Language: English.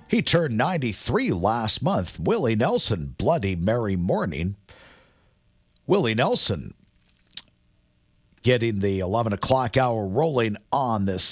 He turned 93 last month. Willie Nelson, Bloody Mary Morning. Willie Nelson getting the 11 o'clock hour rolling on this